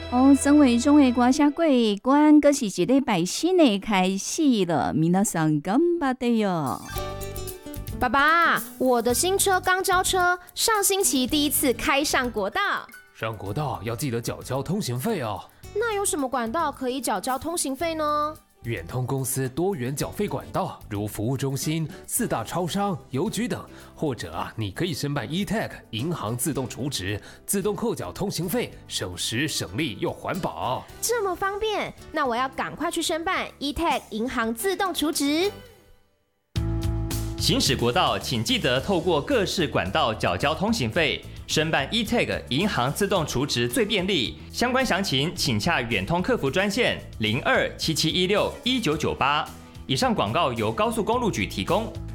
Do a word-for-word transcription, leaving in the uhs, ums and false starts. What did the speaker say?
哦，身为中的歌社过关，可是一礼拜新的开始了，皆さん頑張ってよ。 爸爸，我的新车刚交车，上星期第一次开上国道。 上国道要记得缴交通行费哦。 那有什么管道可以缴交通行费呢？ 远通公司多元缴费管道，如服务中心、四大超商、邮局等，或者啊，你可以申办 E T A G 银行自动储值，自动扣缴通行费，省时省力又环保。 这么方便，那我要赶快去申办 E T A G 银行自动储值。 行驶国道，请记得透过各式管道缴交通行费。申办 E T A G 银行自动储值最便利，相关详情请洽远通客服专线零二七七一六一九九八。以上广告由高速公路局提供。